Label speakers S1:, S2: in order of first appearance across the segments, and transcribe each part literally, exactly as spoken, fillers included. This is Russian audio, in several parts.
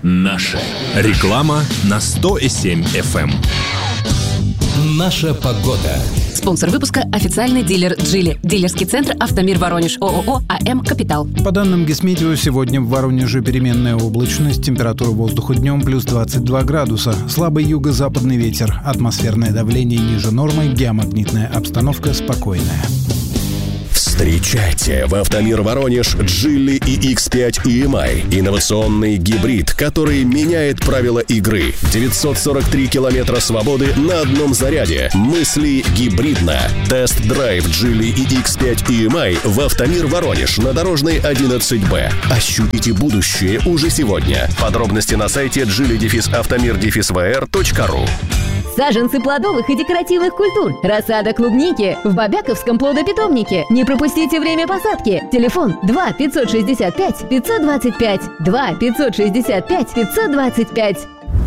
S1: Наше. Реклама на сто и семь эф эм.
S2: Наша погода.
S3: Спонсор выпуска – официальный дилер «Джили». Дилерский центр «Автомир Воронеж». ООО «АМ Капитал».
S4: По данным Гисметео, сегодня в Воронеже переменная облачность. Температура воздуха днем плюс двадцать два градуса. Слабый юго-западный ветер. Атмосферное давление ниже нормы. Геомагнитная обстановка спокойная.
S5: Встречайте в «Автомир Воронеж» Geely и икс пять и эм ай. Инновационный гибрид, который меняет правила игры. девятьсот сорок три километра свободы на одном заряде. Мысли гибридно. Тест-драйв Geely и икс пять и эм ай в «Автомир Воронеж» на Дорожной одиннадцать бэ. Ощутите будущее уже сегодня. Подробности на сайте джили автомир вэ эр точка ру.
S6: Саженцы плодовых и декоративных культур. Рассада клубники в Бобяковском плодопитомнике. Не пропустите время посадки. Телефон два пятьсот шестьдесят пять пятьсот двадцать пять. два пятьсот шестьдесят пять пятьсот двадцать пять.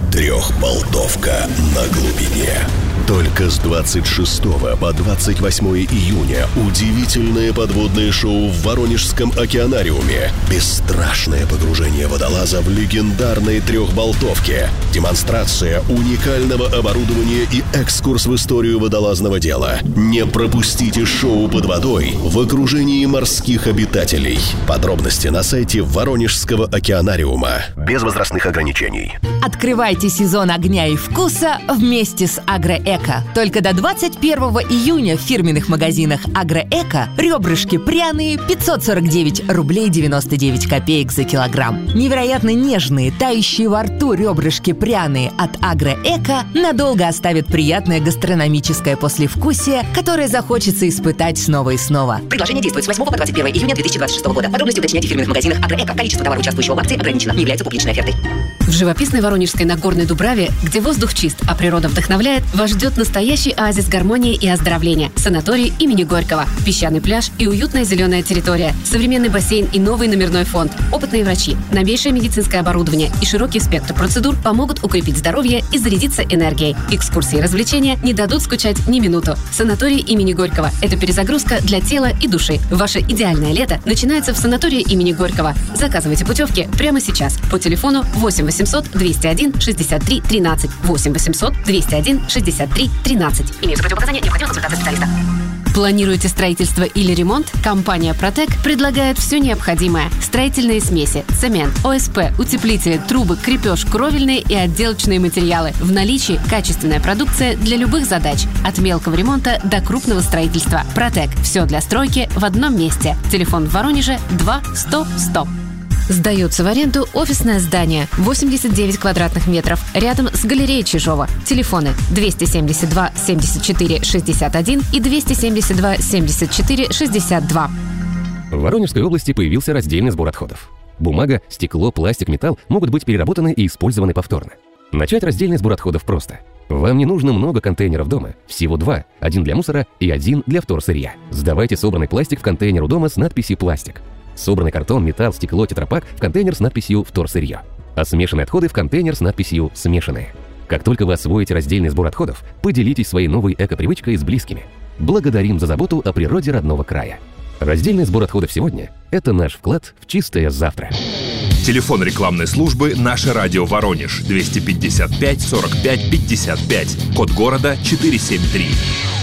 S5: Трехболтовка на глубине. Только с двадцать шестого по двадцать восьмое июня удивительное подводное шоу в Воронежском океанариуме. Бесстрашное погружение водолаза в легендарной трехболтовке. Демонстрация уникального оборудования и экскурс в историю водолазного дела. Не пропустите шоу под водой в окружении морских обитателей. Подробности на сайте Воронежского океанариума. Без возрастных ограничений.
S7: Открывайте сезон огня и вкуса вместе с Агроэко. Только до двадцать первого июня в фирменных магазинах Агроэко ребрышки пряные пятьсот сорок девять рублей девяносто девять копеек за килограмм. Невероятно нежные, тающие во рту ребрышки пряные от Агроэко надолго оставят приятное гастрономическое послевкусие, которое захочется испытать снова и снова.
S3: Предложение действует с восьмого по двадцать первое июня две тысячи двадцать шестого года. Подробности уточняйте в фирменных магазинах Агроэко. Количество товара, участвующего в акции, ограничено. Не является публичной офертой. В живописной Воронежской Нагорной Дубраве, где воздух чист, а природа вдохновляет, вас ждет настоящий оазис гармонии и оздоровления. Санаторий имени Горького. Песчаный пляж и уютная зеленая территория. Современный бассейн и новый номерной фонд. Опытные врачи, новейшее медицинское оборудование и широкий спектр процедур помогут укрепить здоровье и зарядиться энергией. Экскурсии и развлечения не дадут скучать ни минуту. Санаторий имени Горького – это перезагрузка для тела и души. Ваше идеальное лето начинается в санатории имени Горького. Заказывайте путевки прямо сейчас по телефону восемь восемьсот двести один шестьдесят три тринадцать. восемь восемьсот двести один шестьдесят три тринадцать. Имеются противопоказания, необходима консультация специалиста. Планируете строительство или ремонт? Компания «Протек» предлагает все необходимое. Строительные смеси, цемент, о эс пэ, утеплители, трубы, крепеж, кровельные и отделочные материалы. В наличии качественная продукция для любых задач. От мелкого ремонта до крупного строительства. «Протек» – все для стройки в одном месте. Телефон в Воронеже два сто сто. Сдается в аренду офисное здание, восемьдесят девять квадратных метров, рядом с галереей Чижова. Телефоны двести семьдесят два семьдесят четыре шестьдесят один и двести семьдесят два семьдесят четыре шестьдесят два.
S8: В Воронежской области появился раздельный сбор отходов. Бумага, стекло, пластик, металл могут быть переработаны и использованы повторно. Начать раздельный сбор отходов просто. Вам не нужно много контейнеров дома, всего два. Один для мусора и один для вторсырья. Сдавайте собранный пластик в контейнер у дома с надписью «Пластик». Собранный картон, металл, стекло, тетрапак в контейнер с надписью «Вторсырье». А смешанные отходы в контейнер с надписью «Смешанные». Как только вы освоите раздельный сбор отходов, поделитесь своей новой эко-привычкой с близкими. Благодарим за заботу о природе родного края. Раздельный сбор отходов сегодня – это наш вклад в чистое завтра.
S1: Телефон рекламной службы «Наше радио Воронеж» двести пятьдесят пять сорок пять пятьдесят пять. Код города четыреста семьдесят три.